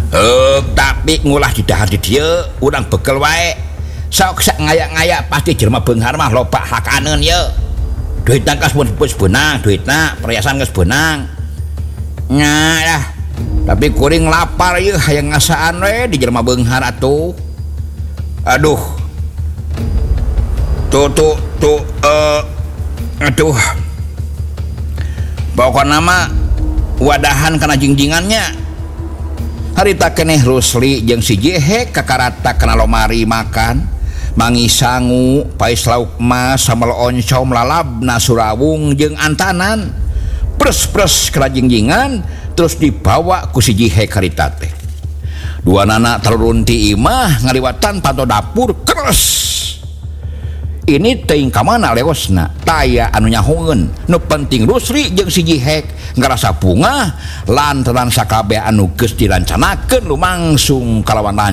Tapi ngulah di dahar di dia urang bekel wae sok sak ngayak-ngayak pasti jelema beunghar mah loba hakaneun ye duit kas pun benang duitna perhiasan geus benang lah tapi kuring lapar ye hayang ngasaan we di jelema beunghar atuh aduh aduh pokokna mah wadahan kana jingjingannya harita keneh Rusli jeung si Jehek kakarata kana lomari makan mangi sangu pais lauk mas sambal oncom lalabna surawung jeung antanan pres-pres kana jingjingan terus dibawa ku si Jehek harita teh dua anak turun ti imah ngaliwatan panto dapur keres ini teuing ka mana leosna taya anu nyahoeun nu penting Rusli jeung si Jihek ngarasa bunga lantaran sakabeh anu geus dirancanakeun lumangsung kalawan